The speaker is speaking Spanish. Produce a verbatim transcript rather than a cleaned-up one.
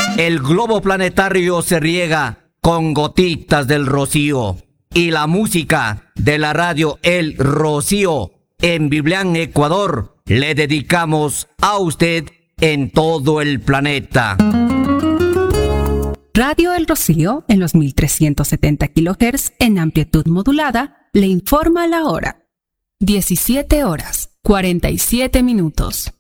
El globo planetario se riega con gotitas del rocío. Y la música de la radio El Rocío en Biblián, Ecuador, le dedicamos a usted en todo el planeta. Radio El Rocío, en los mil trescientos setenta kilohertz en amplitud modulada, le informa la hora. diecisiete horas, cuarenta y siete minutos.